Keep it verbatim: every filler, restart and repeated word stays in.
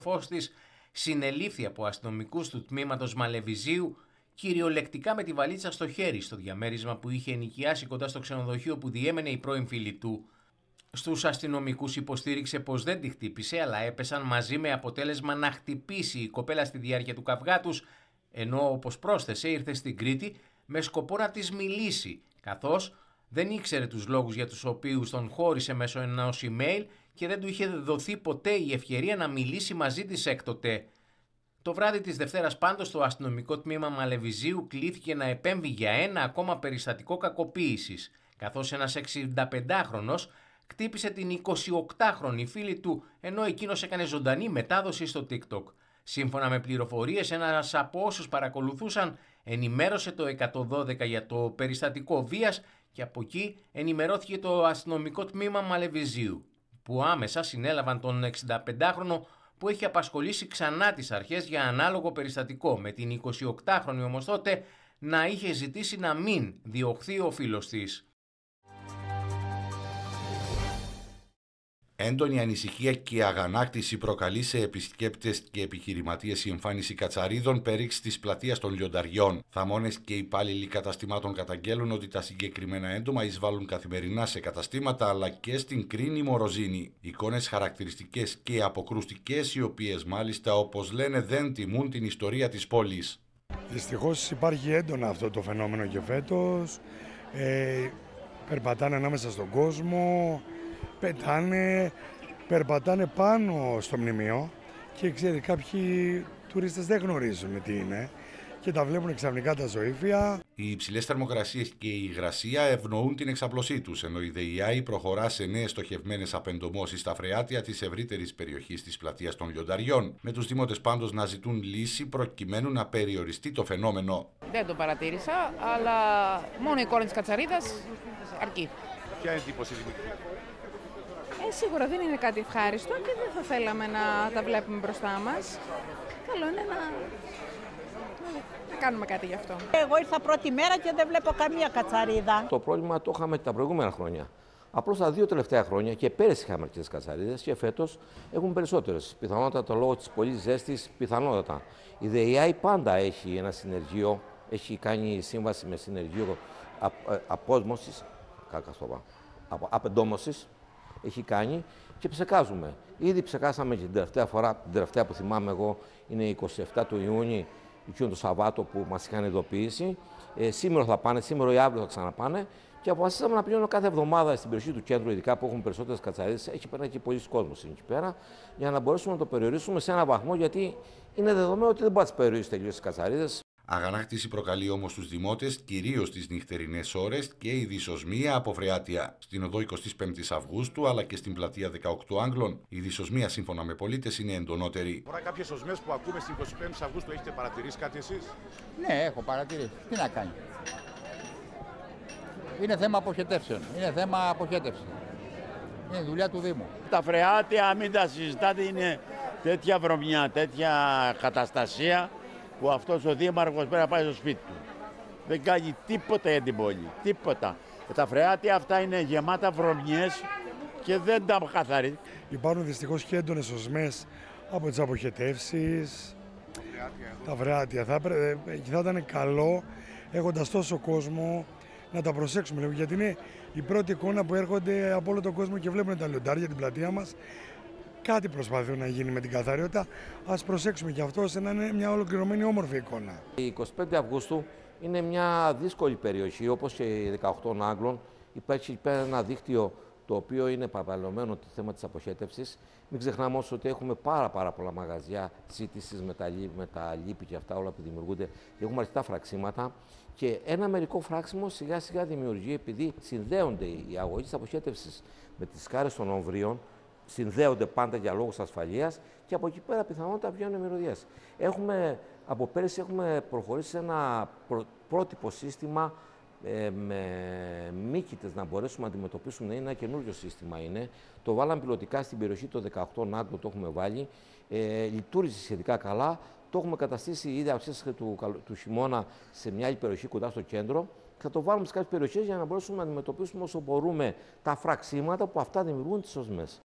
φως της συνελήφθη από αστυνομικούς του τμήματος Μαλεβιζίου κυριολεκτικά με τη βαλίτσα στο χέρι στο διαμέρισμα που είχε ενοικιάσει κοντά στο ξενοδοχείο που διέμενε η πρώην φίλη του. Στους αστυνομικούς υποστήριξε πως δεν τη χτύπησε, αλλά έπεσαν μαζί με αποτέλεσμα να χτυπήσει η κοπέλα στη διάρκεια του καυγά τους, ενώ όπως πρόσθεσε ήρθε στην Κρήτη με σκοπό να της μιλήσει, καθώς δεν ήξερε τους λόγους για τους οποίους τον χώρισε μέσω ενός email και δεν του είχε δοθεί ποτέ η ευκαιρία να μιλήσει μαζί της έκτοτε. Το βράδυ της Δευτέρας πάντως το αστυνομικό τμήμα Μαλεβιζίου κλήθηκε να επέμβει για ένα ακόμα περιστατικό κακοποίησης, καθώς ένας εξηνταπεντάχρονος χτύπησε την εικοσιοκτάχρονη φίλη του ενώ εκείνος έκανε ζωντανή μετάδοση στο TikTok. Σύμφωνα με πληροφορίες, ένας από όσους παρακολουθούσαν ενημέρωσε το εκατόν δώδεκα για το περιστατικό βίας και από εκεί ενημερώθηκε το αστυνομικό τμήμα Μαλεβιζίου, που άμεσα συνέλαβαν τον εξηνταπεντάχρονο που έχει απασχολήσει ξανά τις αρχές για ανάλογο περιστατικό, με την εικοσιοκτάχρονη όμως τότε να είχε ζητήσει να μην διωχθεί ο φίλος της. Έντονη ανησυχία και αγανάκτηση προκαλεί σε επισκέπτες και επιχειρηματίες η εμφάνιση κατσαρίδων περίξ της πλατείας των Λιονταριών. Θαμώνες και υπάλληλοι καταστημάτων καταγγέλουν ότι τα συγκεκριμένα έντομα εισβάλλουν καθημερινά σε καταστήματα αλλά και στην Κρίνη Μοροζίνη. Εικόνες χαρακτηριστικές και αποκρουστικές, οι οποίες μάλιστα, όπως λένε, δεν τιμούν την ιστορία της πόλης. Δυστυχώς υπάρχει έντονα αυτό το φαινόμενο και φέτος. Ε, περπατάνε ανάμεσα στον κόσμο. Πετάνε, περπατάνε πάνω στο μνημείο και ξέρετε, κάποιοι τουρίστες δεν γνωρίζουν τι είναι και τα βλέπουν ξαφνικά τα ζωήφια. Οι υψηλές θερμοκρασίες και η υγρασία ευνοούν την εξαπλωσή τους, ενώ η ΔΕΙΑΗ προχωρά σε νέες στοχευμένες απεντομώσεις στα φρεάτια της ευρύτερης περιοχής της πλατείας των Λιονταριών, με τους δημότες πάντως να ζητούν λύση προκειμένου να περιοριστεί το φαινόμενο. Δεν το παρατήρησα, αλλά μόνο η εικόνα της κατσαρίδας αρκεί. Ποια εντύπωση δημιουργεί? Ε, σίγουρα δεν είναι κάτι ευχάριστο και δεν θα θέλαμε να τα βλέπουμε μπροστά μας. Καλό είναι να, να κάνουμε κάτι γι' αυτό. Εγώ ήρθα πρώτη μέρα και δεν βλέπω καμία κατσαρίδα. Το πρόβλημα το είχαμε τα προηγούμενα χρόνια. Απλώς τα δύο τελευταία χρόνια και πέρυσι είχαμε αρκετές κατσαρίδες και φέτος έχουν περισσότερες. Πιθανότατα λόγω της πολλής ζέστης, πιθανότατα. Η ΔΕΙΑΗ πάντα έχει ένα συνεργείο, έχει κάνει σύμβαση με συνεργείο απόσμωσης, απεντόμωσης. Έχει κάνει και ψεκάζουμε. Ήδη ψεκάσαμε και την τελευταία φορά, την τελευταία που θυμάμαι εγώ, είναι είκοσι επτά του Ιούνιου, εκείνο το Σαββάτο που μας είχαν ειδοποιήσει. Ε, σήμερα θα πάνε, σήμερα ή αύριο θα ξαναπάνε. Και αποφασίσαμε να πηγαίνουμε κάθε εβδομάδα στην περιοχή του κέντρου, ειδικά που έχουν περισσότερες κατσαρίδες. Έχει περνάει και πολλοί κόσμος εκεί πέρα, για να μπορέσουμε να το περιορίσουμε σε έναν βαθμό, γιατί είναι δεδομένο ότι δεν μπορεί να τις περιορίσει τελείως τις κατσαρίδες. Αγανάκτηση προκαλεί όμως τους δημότες, κυρίως τις νυχτερινές ώρες και η δυσοσμία από φρεάτια. Στην οδό εικοστή πέμπτη Αυγούστου αλλά και στην πλατεία δεκαοκτώ Άγγλων, η δυσοσμία σύμφωνα με πολίτες είναι εντονότερη. Τώρα κάποιες οσμές που ακούμε στην εικοστή πέμπτη Αυγούστου, έχετε παρατηρήσει κάτι εσείς? Ναι, έχω παρατηρήσει. Τι να κάνει. Είναι θέμα αποχετεύσεων. Είναι θέμα αποχέτευση. Είναι δουλειά του Δήμου. Τα φρεάτια, μην τα συζητάτε, είναι τέτοια βρωμιά, τέτοια καταστασία, που αυτός ο δήμαρχος πρέπει να πάει στο σπίτι του. Δεν κάνει τίποτα για την πόλη, τίποτα. Και τα φρεάτια αυτά είναι γεμάτα βρωμιές και δεν τα καθαρίζει. Υπάρχουν δυστυχώς και έντονες οσμές από τις αποχετεύσεις. Τα φρεάτια. Θα, θα ήταν καλό, έχοντας τόσο κόσμο, να τα προσέξουμε λίγο, γιατί είναι η πρώτη εικόνα που έρχονται από όλο τον κόσμο και βλέπουν τα λιοντάρια, την πλατεία μας. Κάτι προσπαθούν να γίνει με την καθαριότητα. Ας προσέξουμε και αυτό ώστε να είναι μια ολοκληρωμένη όμορφη εικόνα. Η εικοστή πέμπτη Αυγούστου είναι μια δύσκολη περιοχή, όπως και η δεκαοκτώ Άγγλων. Υπάρχει ένα δίκτυο το οποίο είναι παραπλανωμένο το θέμα της αποχέτευσης. Μην ξεχνάμε όμως ότι έχουμε πάρα, πάρα πολλά μαγαζιά ζήτησης με τα, με τα λίπη και αυτά όλα που δημιουργούνται. Έχουμε αρκετά φραξίματα και ένα μερικό φράξιμο σιγά σιγά δημιουργεί, επειδή συνδέονται οι αγωγοί της αποχέτευσης με τις σκάρες των ομβρίων, συνδέονται πάντα για λόγους ασφαλείας και από εκεί πέρα πιθανότατα βγαίνουν μυρωδιές. Έχουμε, από πέρυσι έχουμε προχωρήσει σε ένα προ, πρότυπο σύστημα ε, με μύκητες να μπορέσουμε να αντιμετωπίσουμε. Είναι ένα καινούριο σύστημα είναι. Το βάλαμε πιλωτικά στην περιοχή το δεκαοκτώ Νάγκο, το έχουμε βάλει. Ε, λειτουργήσε σχετικά καλά. Το έχουμε καταστήσει ήδη αρχές του, του χειμώνα σε μια άλλη περιοχή κοντά στο κέντρο. Θα το βάλουμε σε κάποιες περιοχές για να μπορέσουμε να αντιμετωπίσουμε όσο μπορούμε τα φραξίματα που αυτά δημιουργούν τις οσμές.